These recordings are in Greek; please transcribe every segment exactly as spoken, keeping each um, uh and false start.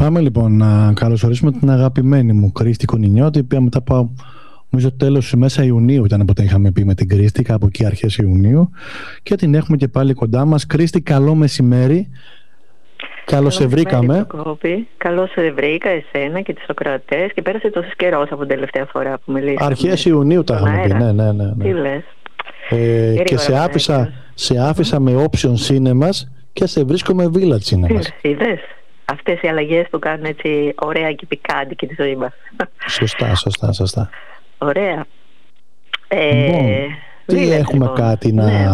Πάμε λοιπόν να καλωσορίσουμε την αγαπημένη μου Κρίστη Κονινιώτη, η οποία μετά από, νομίζω, τέλος μέσα Ιουνίου ήταν όταν είχαμε πει με την Κρίστη, κάπου εκεί αρχές Ιουνίου, και την έχουμε και πάλι κοντά μας. Κρίστη, καλό μεσημέρι. Καλώς σε βρήκαμε. Καλώς σε βρήκα εσένα και τους ακροατές, και πέρασε τόσο καιρός από την τελευταία φορά που μιλήσαμε. Αρχές Ιουνίου τα είχαμε πει, ναι, ναι, ναι, ναι. Τι λες. Ε, και σε άφησα, σε άφησα με option cinemas και σε βρίσκω με village cinemas. Είδες. Αυτές οι αλλαγές που κάνουν έτσι ωραία και πικάντικη τη ζωή μας. Σωστά, σωστά, σωστά. Ωραία. Ε, λοιπόν, τι village, έχουμε λοιπόν. κάτι να... Ναι.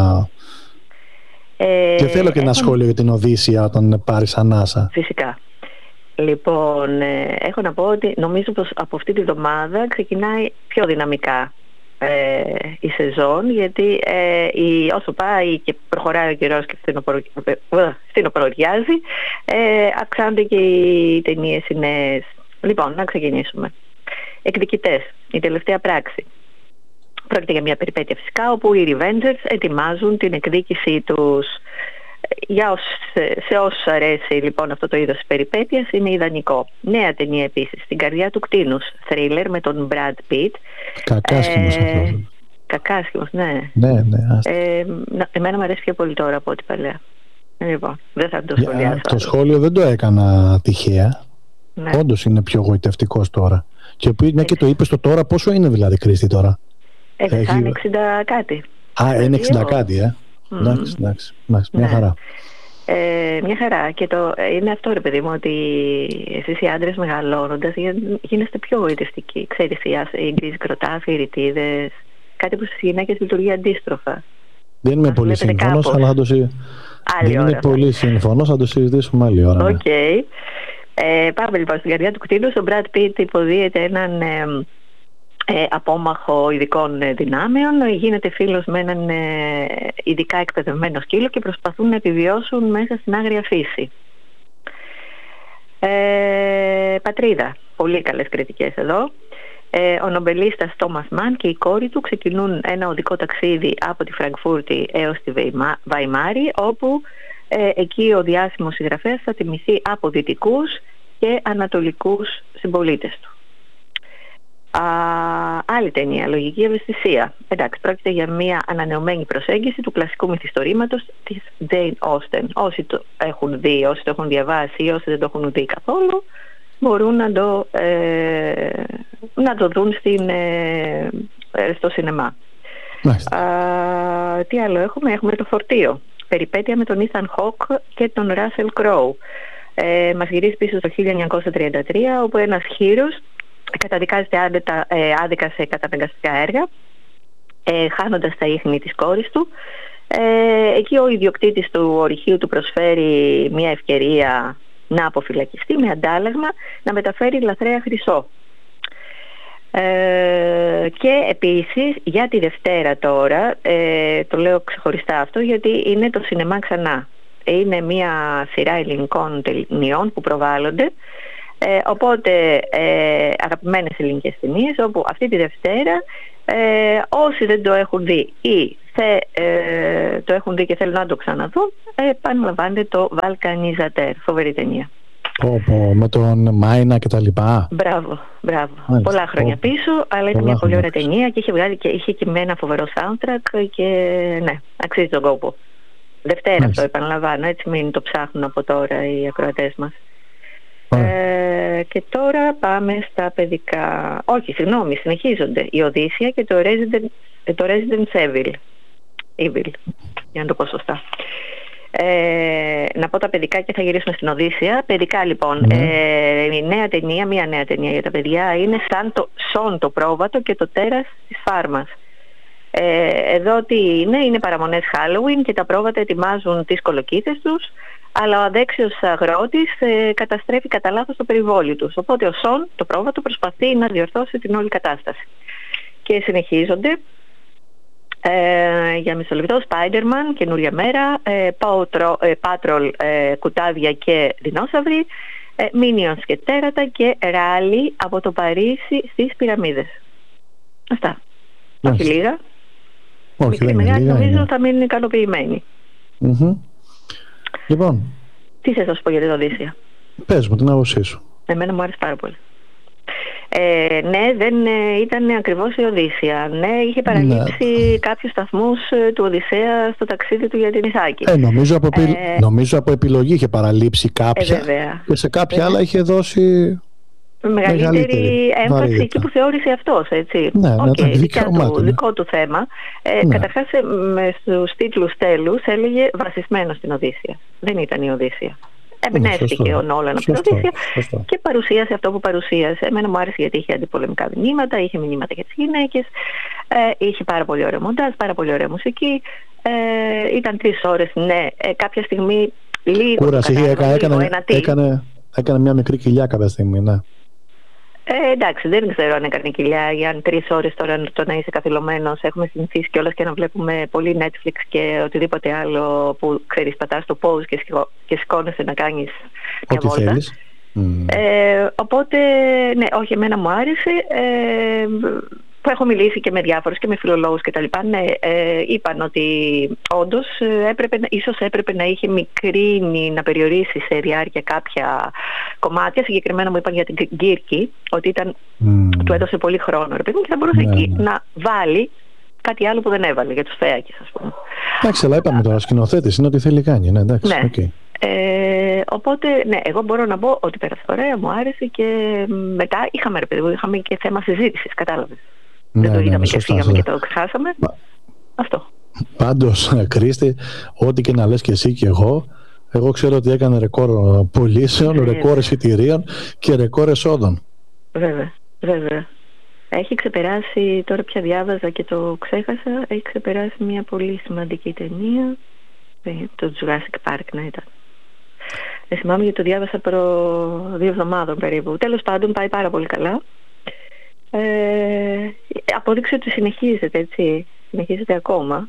Ε, και θέλω και ένα έχω... σχόλιο για την Οδύσσεια όταν πάρεις ανάσα. Φυσικά. Λοιπόν, ε, έχω να πω ότι νομίζω πως από αυτή τη βδομάδα ξεκινάει πιο δυναμικά ε, η σεζόν, γιατί ε, η, όσο πάει και προχωράει ο καιρός και φθινοπωριάζει, ε, αυξάνονται και οι ταινίες οι νέες. Λοιπόν, να ξεκινήσουμε. Εκδικητές, η τελευταία πράξη. Πρόκειται για μια περιπέτεια φυσικά, όπου οι Revengers ετοιμάζουν την εκδίκησή τους. Για όσους, σε όσους αρέσει λοιπόν αυτό το είδος της περιπέτειας, είναι ιδανικό. Νέα ταινία επίσης, Στην καρδιά του κτήνους, θρίλερ με τον Brad Pitt. Κακάσχημος ε, αυτός. Κακάσχημος, ναι. Ναι, ναι. Ε, εμένα μου αρέσει πιο πολύ τώρα από ό,τι παλιά. Λοιπόν, δεν θα το σχολιάσω. Το σχόλιο δεν το έκανα τυχαία. Ναι. Όντως είναι πιο γοητευτικός τώρα. Και μια και το είπες το τώρα, πόσο είναι δηλαδή, Κρίστη, τώρα? Έχει κάνει εξήντα κάτι. Α, είναι εξήντα κάτι, ε. Mm. Εντάξει, εντάξει, εντάξει, μια ναι. χαρά. Ε, μια χαρά. Και το, είναι αυτό, ρε παιδί μου, ότι εσείς οι άντρες μεγαλώνοντας γίνεστε πιο γοητευτικοί. Ξέρεις, οι γκρίζοι κροτάφοι, οι ρητίδες, κάτι που στις γυναίκες λειτουργεί αντίστροφα. Δεν είμαι πολύ σύμφωνος, αλλά θα το συζητήσουμε. Δεν ώρα, είμαι πολύ σύμφωνος, θα το συζητήσουμε άλλη ώρα. Οκ. Okay. Ε, πάμε λοιπόν στην καρδιά του κτίνους. Ο Brad Pitt υποδίεται έναν ε, ε, απόμαχο ειδικών δυνάμεων. Γίνεται φίλος με έναν ε, ειδικά εκπαιδευμένο σκύλο και προσπαθούν να επιβιώσουν μέσα στην άγρια φύση. Ε, πατρίδα. Πολύ καλές κριτικές εδώ. Ε, ο νομπελίστας Τόμας Μαν και η κόρη του ξεκινούν ένα οδικό ταξίδι από τη Φραγκφούρτη έως τη Βαϊμάρη, όπου ε, εκεί ο διάσημος συγγραφέας θα τιμηθεί από δυτικούς και ανατολικούς συμπολίτες του. Α, άλλη ταινία, Λογική ευαισθησία. Εντάξει, πρόκειται για μια ανανεωμένη προσέγγιση του κλασικού μυθιστορήματος της Jane Austen. Όσοι το έχουν δει, όσοι το έχουν διαβάσει ή όσοι δεν το έχουν δει καθόλου, μπορούν να το, ε, να το δουν στην, ε, στο σινεμά. Α, τι άλλο έχουμε? Έχουμε Το φορτίο. Περιπέτεια με τον Ethan Hawke και τον Russell Crowe. Ε, μας γυρίζει πίσω στο χίλια εννιακόσια τριάντα τρία, όπου ένας χήρος καταδικάζεται άδικα, ε, άδικα σε καταναγκαστικά έργα, ε, χάνοντας τα ίχνη της κόρης του. Ε, εκεί ο ιδιοκτήτης του ορυχείου του προσφέρει μια ευκαιρία να αποφυλακιστεί με αντάλλαγμα να μεταφέρει λαθρέα χρυσό. Ε, και επίσης για τη Δευτέρα τώρα, ε, το λέω ξεχωριστά αυτό γιατί είναι το σινεμά ξανά. Είναι μια σειρά ελληνικών ταινιών που προβάλλονται, ε, οπότε ε, αγαπημένες ελληνικές ταινίες, όπου αυτή τη Δευτέρα ε, όσοι δεν το έχουν δει ή θε, ε, το έχουν δει και θέλουν να το ξαναδούν, ε, επαναλαμβάνεται το Βαλκανιζατέρ. Φοβερή ταινία. Όπω με τον Μάινα και τα λοιπά. Μπράβο, μπράβο. Μάλιστα. Πολλά χρόνια πίσω, αλλά ήταν μια πολύ ωραία ταινία και είχε βγάλει και είχε και με ένα φοβερό soundtrack και ναι, αξίζει τον κόπο. Δευτέρα Μάλιστα. Αυτό επαναλαμβάνω, έτσι μην το ψάχνουν από τώρα οι ακροατές μας. Ε, και τώρα πάμε στα παιδικά. Όχι, συγγνώμη, συνεχίζονται η Οδύσσεια και το Resident, το Resident Evil. Evil, για να το πω σωστά. Ε, να πω τα παιδικά και θα γυρίσουμε στην Οδύσσεια. Παιδικά λοιπόν, mm. ε, η νέα ταινία, μια νέα ταινία για τα παιδιά είναι σαν το Σον το πρόβατο και το τέρας της φάρμας. Ε, εδώ τι είναι, είναι παραμονές Halloween και τα πρόβατα ετοιμάζουν τις κολοκύθες τους, αλλά ο αδέξιος αγρότης ε, καταστρέφει κατά λάθος το περιβόλι τους. Οπότε ο Σον το πρόβατο προσπαθεί να διορθώσει την όλη κατάσταση. Και συνεχίζονται. Ε, για μισό λεπτό, Spider-Man, καινούρια μέρα, ε, Patrol, ε, κουτάβια και δεινόσαυροι, ε, Minions και τέρατα και ράλι από το Παρίσι στις πυραμίδες. Αυτά. Όχι λίγα. Όχι, μικρή μεγάλη, νομίζω θα μείνουν ικανοποιημένοι. Mm-hmm. Λοιπόν. Τι θες να σου πω για την Οδύσσεια? Πες μου την άποψή σου. Εμένα μου άρεσε πάρα πολύ. Ε, ναι, δεν ε, ήταν ακριβώς η Οδύσσεια. Ναι, είχε παραλείψει ναι. κάποιους σταθμούς ε, του Οδυσσέα στο ταξίδι του για την Ιθάκη. Ε, νομίζω, από, ε, νομίζω από επιλογή είχε παραλείψει κάποια ε, και σε κάποια ε, άλλα είχε δώσει μεγαλύτερη, μεγαλύτερη έμφαση βαρύτητα. Εκεί που θεώρησε αυτός, έτσι. Ναι, okay, okay, δικό, του, ναι. δικό του θέμα. Ε, ναι. Καταρχάς, με στους τίτλους τέλους έλεγε βασισμένο στην Οδύσσεια. Δεν ήταν η Οδύσσεια. Εμπνεύστηκε ο Νόλαν από την Οδύσσεια και παρουσίασε αυτό που παρουσίασε. Εμένα μου άρεσε γιατί είχε αντιπολεμικά μηνύματα, είχε μηνύματα για τις γυναίκες, ε, είχε πάρα πολύ ωραίο μοντάζ, πάρα πολύ ωραία μουσική. Ε, ήταν τρεις ώρες, ναι. Ε, κάποια στιγμή λίγο. Κούρασε, έκανε, έκανε, έκανε, έκανε μια μικρή κοιλιά κάποια στιγμή, ναι. Ε, εντάξει, δεν ξέρω αν έκανε κοιλιά ή αν τρεις ώρες τώρα το να είσαι καθυλωμένος. Έχουμε συνηθίσει κιόλας και να βλέπουμε πολύ Netflix και οτιδήποτε άλλο που ξέρεις, πατάς το pause και, σηκώ, και σηκώνεσαι να κάνεις μια Ό,τι βόλτα. Θέλεις. Ε, οπότε, ναι, όχι, εμένα μου άρεσε. Ε, που έχω μιλήσει και με διάφορους και με φιλολόγους και τα λοιπά, ναι, ε, είπαν ότι όντως έπρεπε, ίσως έπρεπε να είχε μικρύνει, να περιορίσει σε διάρκεια κάποια κομμάτια. Συγκεκριμένα μου είπαν για την Γκίρκη, ότι ήταν, mm. του έδωσε πολύ χρόνο, ρε παιδί, και θα μπορούσε ναι, εκεί ναι. να βάλει κάτι άλλο που δεν έβαλε για τους Φέακες, ας πούμε. Εντάξει, αλλά είπαμε τώρα, σκηνοθέτης είναι ό,τι θέλει κάνει, ναι, εντάξει, ναι. Okay. Ε, οπότε, ναι, εγώ μπορώ να πω ότι πέρασε ωραία, μου άρεσε και μετά είχαμε, ρε παιδί, είχαμε και θέμα συζήτησης, κατάλαβες. Ναι, δεν το είδαμε ναι, και σωστά, φύγαμε σωστά. και το ξεχάσαμε. Μα... Αυτό. Πάντως, Κρίστη, ό,τι και να λες και εσύ και εγώ, εγώ ξέρω ότι έκανε ρεκόρ πωλήσεων, βέβαια. Ρεκόρ εισιτηρίων και ρεκόρ εσόδων. Βέβαια, βέβαια. Έχει ξεπεράσει, τώρα πια διάβαζα και το ξέχασα, έχει ξεπεράσει μια πολύ σημαντική ταινία, το Jurassic Park να ήταν. Δεν θυμάμαι γιατί το διάβασα προ δύο εβδομάδων περίπου. Τέλος πάντων πάει πάρα πολύ καλά. Ε, απόδειξε ότι συνεχίζεται, έτσι. Συνεχίζεται ακόμα.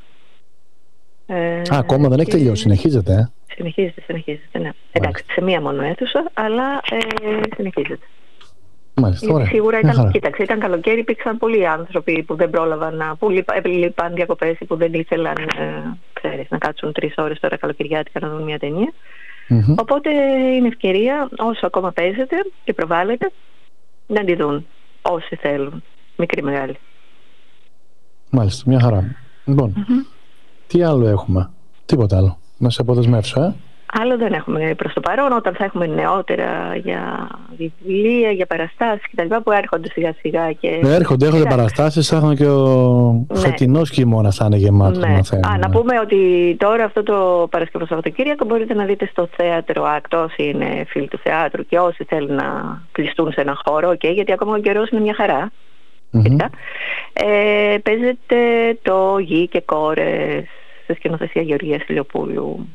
Ε, Α, ακόμα δεν έχει και... τελειώσει, συνεχίζεται. Ε? Συνεχίζεται, συνεχίζεται, ναι. Εντάξει, σε μία μόνο αίθουσα, αλλά ε, συνεχίζεται. Μάλιστα, ωραία. Σίγουρα ήταν, κοίταξε, ήταν καλοκαίρι, υπήρξαν πολλοί άνθρωποι που δεν πρόλαβαν να, που λείπαν διακοπές ή που δεν ήθελαν ε, ξέρεις, να κάτσουν τρεις ώρες τώρα καλοκαιριάτικα να δουν μια ταινία. Mm-hmm. Οπότε είναι ευκαιρία, όσο ακόμα παίζεται και προβάλλεται, να τη δουν όσοι θέλουν, μικρή μεγάλη. Μάλιστα, μια χαρά. Λοιπόν, mm-hmm. τι άλλο έχουμε? Τίποτα άλλο. Να σε αποδεσμεύσω, ε? Άλλο δεν έχουμε προς το παρόν. Όταν θα έχουμε νεότερα για βιβλία, για παραστάσεις κτλ. Που έρχονται σιγά σιγά και... Έρχονται, έρχονται παραστάσεις. Θα έχουμε και ο ναι. φετινός χειμώνας θα είναι γεμάτος. Ναι. Να, Α, να πούμε ότι τώρα αυτό το Παρασκευό Σαββατοκύριακο μπορείτε να δείτε στο θέατρο Άκτ, όσοι είναι φίλοι του θεάτρου και όσοι θέλουν να κλειστούν σε έναν χώρο, okay, γιατί ακόμα ο καιρός είναι μια χαρά. Mm-hmm. Ε, παίζεται το Γη και Κόρες σε σκηνοθεσία Γεωργίας Ηλιοπούλου.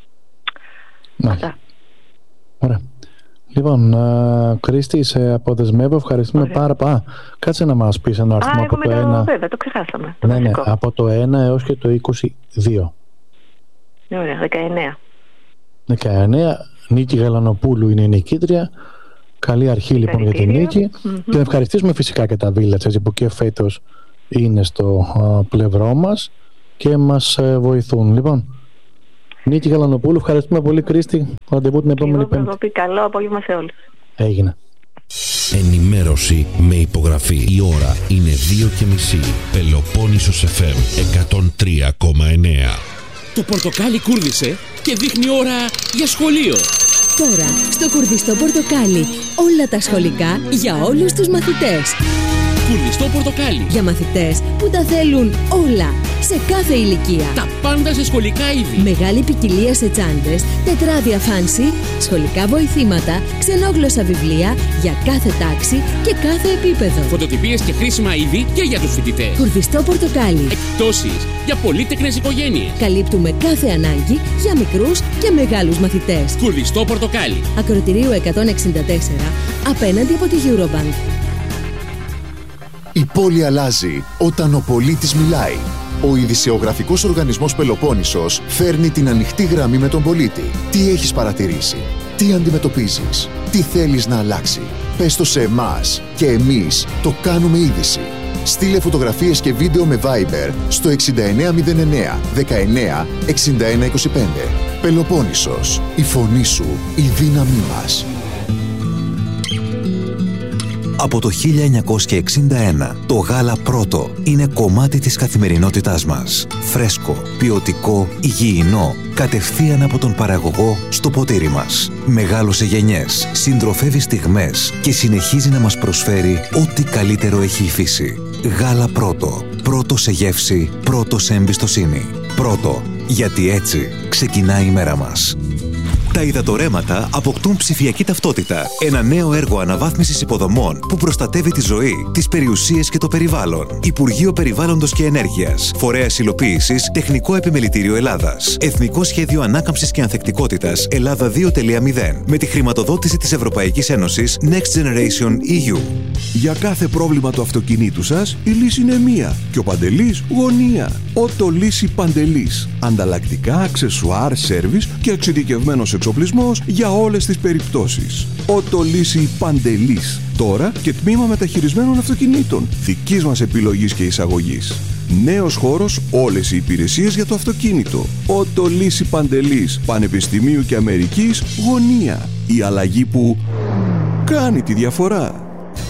Αυτά. Ωραία. Λοιπόν, uh, Κρίστη, σε αποδεσμεύω. Ευχαριστούμε Ωραία. πάρα πάρα. Κάτσε να μας πεις ένα αριθμό από το, το ένα. Βέβαια, το ξεχάσαμε. Το ναι, ναι, από το ένα έως και το είκοσι δύο. Ωραία, δεκαεννέα. δεκαεννέα. Νίκη Γαλανοπούλου είναι η νικήτρια. Καλή αρχή λοιπόν για την νίκη. Mm-hmm. Και να ευχαριστήσουμε φυσικά και τα Village που και φέτος είναι στο uh, πλευρό μας και μας uh, βοηθούν. Λοιπόν, Νίκη Γαλανοπούλου, ευχαριστούμε πολύ, Κρίστη. Ραντεβού την επόμενη Πέμπτη. Καλό απόγευμα σε όλους. Έγινε. Ενημέρωση με υπογραφή. Η ώρα είναι δύο και μισή. Πελοπόννησος εφ εμ εκατόν τρία κόμμα εννέα. Το πορτοκάλι κούρδισε και δείχνει ώρα για σχολείο. Τώρα, στο κουρδιστό πορτοκάλι, όλα τα σχολικά για όλους τους μαθητές. Κουρδιστό πορτοκάλι. Για μαθητές που τα θέλουν όλα, σε κάθε ηλικία. Τα πάντα σε σχολικά είδη. Μεγάλη ποικιλία σε τσάντες, τετράδια φάνσι, σχολικά βοηθήματα, ξενόγλωσσα βιβλία για κάθε τάξη και κάθε επίπεδο. Φωτοτυπίες και χρήσιμα είδη και για τους φοιτητές. Κουρδιστό πορτοκάλι. Εκπτώσεις για πολύτεκνες οικογένειες. Καλύπτουμε κάθε ανάγκη για μικρούς και μεγάλους μαθητές. Κουρδιστό πορτοκάλι. Ακροτηρίου εκατόν εξήντα τέσσερα, απέναντι από τη Eurobank. Η πόλη αλλάζει όταν ο πολίτης μιλάει. Ο ειδησεογραφικός οργανισμός Πελοπόννησος φέρνει την ανοιχτή γραμμή με τον πολίτη. Τι έχεις παρατηρήσει, τι αντιμετωπίζεις, τι θέλεις να αλλάξει. Πες το σε εμάς και εμείς το κάνουμε είδηση. Στείλε φωτογραφίες και βίντεο με Viber στο εξήντα εννέα μηδέν εννέα δεκαεννέα εξήντα ένα είκοσι πέντε. Πελοπόννησος, η φωνή σου, η δύναμή μας. Από το χίλια εννιακόσια εξήντα ένα, το γάλα Πρώτο είναι κομμάτι της καθημερινότητάς μας. Φρέσκο, ποιοτικό, υγιεινό, κατευθείαν από τον παραγωγό στο ποτήρι μας. Μεγάλωσε γενιές, συντροφεύει στιγμές και συνεχίζει να μας προσφέρει ό,τι καλύτερο έχει η φύση. Γάλα Πρώτο. Πρώτο σε γεύση, πρώτο σε εμπιστοσύνη. Πρώτο, γιατί έτσι ξεκινάει η μέρα μας. Τα υδατορρέματα αποκτούν ψηφιακή ταυτότητα. Ένα νέο έργο αναβάθμισης υποδομών που προστατεύει τη ζωή, τις περιουσίες και το περιβάλλον. Υπουργείο Περιβάλλοντος και Ενέργειας. Φορέας Υλοποίησης Τεχνικό Επιμελητήριο Ελλάδας. Εθνικό Σχέδιο Ανάκαμψης και Ανθεκτικότητας Ελλάδα δύο κόμμα μηδέν. Με τη χρηματοδότηση της Ευρωπαϊκής Ένωσης Next Generation ι γιου. Για κάθε πρόβλημα του αυτοκινήτου σας, η λύση είναι μία. Και ο Παντελής γωνία. Οτολύση Παντελής. Ανταλλακτικά, αξεσουάρ, σέρβις και εξειδικευμένος εξοπλισμός για όλες τις περιπτώσεις. Οτολύση Παντελής. Τώρα και τμήμα μεταχειρισμένων αυτοκινήτων. Δικής μας επιλογής και εισαγωγής. Νέος χώρος, όλες οι υπηρεσίες για το αυτοκίνητο. Οτολύση Παντελής. Πανεπιστημίου και Αμερικής γωνία. Η αλλαγή που κάνει τη διαφορά.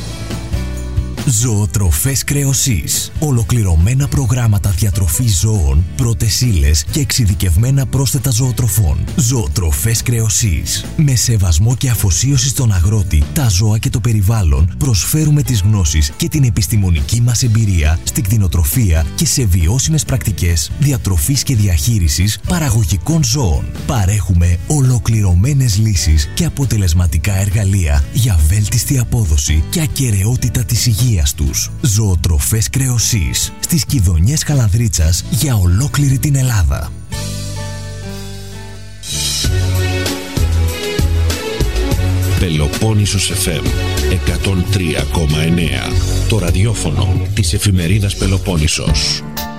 Ζωοτροφές Κρεοσής. Ολοκληρωμένα προγράμματα διατροφής ζώων, πρώτες ύλες και εξειδικευμένα πρόσθετα ζωοτροφών. Ζωοτροφές Κρεοσής. Με σεβασμό και αφοσίωση στον αγρότη, τα ζώα και το περιβάλλον, προσφέρουμε τις γνώσεις και την επιστημονική μας εμπειρία στην κτηνοτροφία και σε βιώσιμες πρακτικές διατροφής και διαχείρισης παραγωγικών ζώων. Παρέχουμε ολοκληρωμένες λύσεις και αποτελεσματικά εργαλεία για βέλτιστη απόδοση και ακεραιότητα της υγείας τους. Ζωοτροφές Κρεοσής. Στις Κιδωνιές Χαλανδρίτσας για ολόκληρη την Ελλάδα. Πελοπόννησος εφ εμ εκατόν τρία κόμμα εννέα. Το ραδιόφωνο της εφημερίδας Πελοπόννησος.